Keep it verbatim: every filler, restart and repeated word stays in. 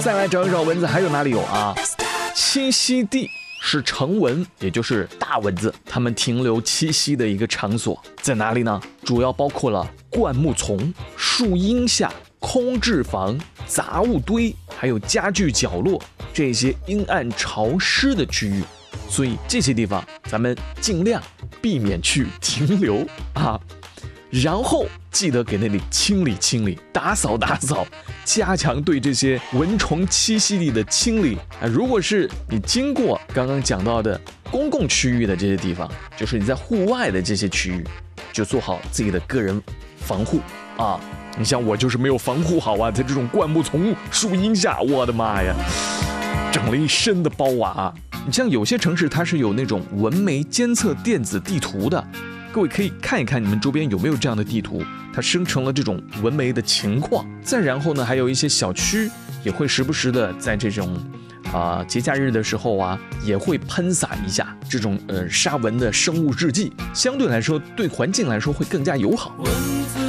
再来找一找蚊子还有哪里有啊？栖息地是成蚊，也就是大蚊子，它们停留栖息的一个场所在哪里呢？主要包括了灌木丛、树荫下、空置房、杂物堆，还有家具角落这些阴暗潮湿的区域。所以这些地方咱们尽量避免去停留啊。然后记得给那里清理清理，打扫打扫，加强对这些蚊虫栖息地的清理啊。如果是你经过刚刚讲到的公共区域的这些地方，就是你在户外的这些区域，就做好自己的个人防护啊。你像我就是没有防护好啊，在这种灌木丛、树荫下，我的妈呀，整了一身的包啊。你像有些城市它是有那种蚊媒监测电子地图的。各位可以看一看你们周边有没有这样的地图，它生成了这种蚊媒的情况。再然后呢，还有一些小区也会时不时的在这种啊、呃、节假日的时候啊，也会喷洒一下这种呃杀蚊的生物制剂，相对来说对环境来说会更加友好。蚊子